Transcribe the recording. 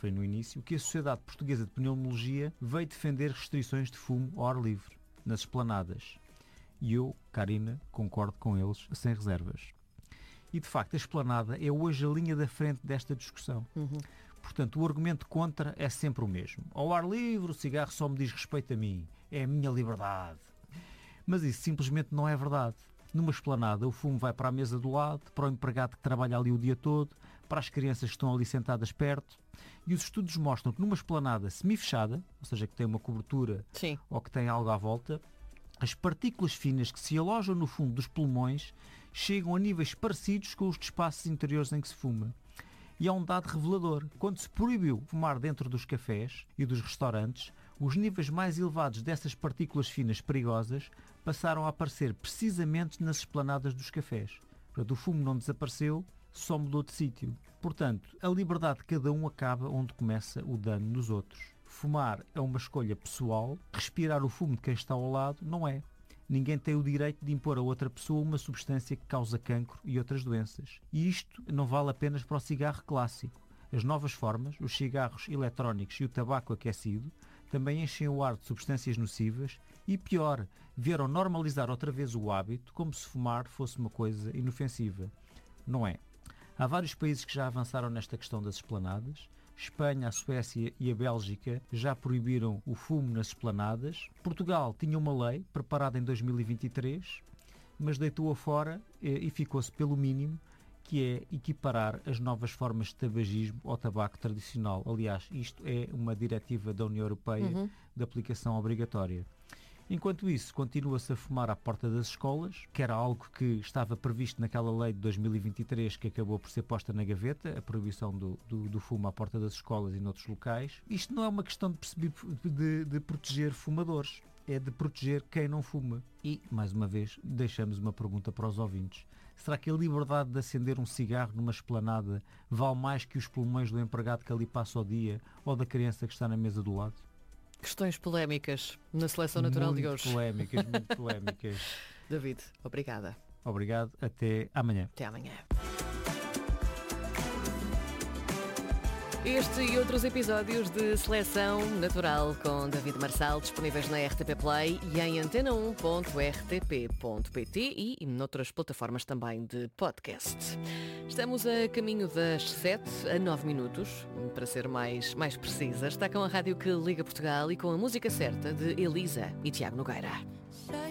referi no início, que a Sociedade Portuguesa de Pneumologia veio defender restrições de fumo ao ar livre, nas esplanadas. E eu, Karina, concordo com eles sem reservas. E, de facto, a esplanada é hoje a linha da frente desta discussão. Portanto, o argumento contra é sempre o mesmo. Ao ar livre, o cigarro só me diz respeito a mim. É a minha liberdade. Mas isso simplesmente não é verdade. Numa esplanada, o fumo vai para a mesa do lado, para o empregado que trabalha ali o dia todo, para as crianças que estão ali sentadas perto. E os estudos mostram que numa esplanada semi-fechada, ou seja, que tem uma cobertura ou que tem algo à volta, as partículas finas que se alojam no fundo dos pulmões chegam a níveis parecidos com os de espaços interiores em que se fuma. E é um dado revelador. Quando se proibiu fumar dentro dos cafés e dos restaurantes, os níveis mais elevados dessas partículas finas perigosas passaram a aparecer precisamente nas esplanadas dos cafés. Portanto, o fumo não desapareceu, só mudou de sítio. Portanto, a liberdade de cada um acaba onde começa o dano nos outros. Fumar é uma escolha pessoal, respirar o fumo de quem está ao lado não é. Ninguém tem o direito de impor a outra pessoa uma substância que causa cancro e outras doenças. E isto não vale apenas para o cigarro clássico. As novas formas, os cigarros eletrónicos e o tabaco aquecido, também enchem o ar de substâncias nocivas e, pior, vieram normalizar outra vez o hábito como se fumar fosse uma coisa inofensiva. Não é. Há vários países que já avançaram nesta questão das esplanadas. Espanha, a Suécia e a Bélgica já proibiram o fumo nas esplanadas. Portugal tinha uma lei preparada em 2023, mas deitou-a fora e ficou-se pelo mínimo, que é equiparar as novas formas de tabagismo ao tabaco tradicional. Aliás, isto é uma diretiva da União Europeia de aplicação obrigatória. Enquanto isso, continua-se a fumar à porta das escolas, que era algo que estava previsto naquela lei de 2023 que acabou por ser posta na gaveta, a proibição do fumo à porta das escolas e noutros locais. Isto não é uma questão de proteger fumadores, é de proteger quem não fuma. E, mais uma vez, deixamos uma pergunta para os ouvintes. Será que a liberdade de acender um cigarro numa esplanada vale mais que os pulmões do empregado que ali passa o dia ou da criança que está na mesa do lado? Questões polémicas na Seleção Natural de hoje. Muito polémicas. David, obrigada. Obrigado, até amanhã. Até amanhã. Este e outros episódios de Seleção Natural com David Marçal disponíveis na RTP Play e em antena1.rtp.pt e noutras plataformas também de podcast. Estamos a caminho das 7 a 9 minutos, para ser mais precisa. Está com a rádio que liga Portugal e com a música certa de Elisa e Tiago Nogueira.